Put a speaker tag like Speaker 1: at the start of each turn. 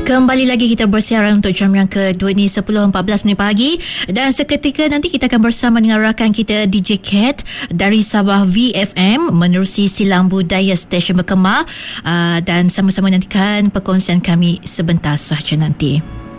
Speaker 1: Kembali lagi kita bersiaran untuk jam yang kedua ni 10.14 minit pagi, dan seketika nanti kita akan bersama dengan rakan kita DJ Cat dari Sabah VFM menerusi silang budaya stesen berkemar, dan sama-sama nantikan perkongsian kami sebentar sahaja nanti.